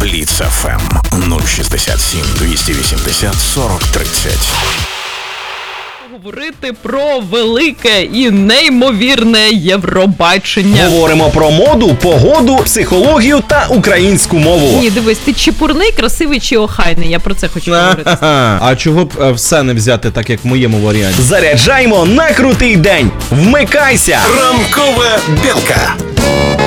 Бліц ФМ 067 280 40 30. Говорити про велике і неймовірне Євробачення. Говоримо про моду, погоду, психологію та українську мову. Ні, дивись, ти чепурний, красивий чи охайний? Я про це хочу говорити. А чого б все не взяти так, як в моєму варіанті? Заряджаймо на крутий день. Вмикайся! Ранкова білка.